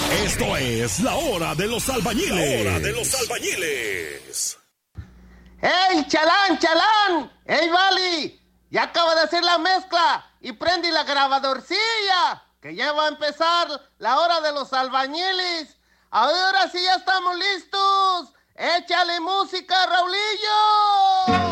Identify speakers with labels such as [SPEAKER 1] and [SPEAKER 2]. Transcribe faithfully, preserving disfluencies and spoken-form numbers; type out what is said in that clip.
[SPEAKER 1] Esto es la hora de los albañiles. La hora de los albañiles.
[SPEAKER 2] ¡Ey, chalán, chalán! ¡Ey, Vali! Ya acabo de hacer la mezcla y prendí la grabadorcilla, que ya va a empezar la hora de los albañiles. Ahora sí ya estamos listos. ¡Échale música, Raulillo!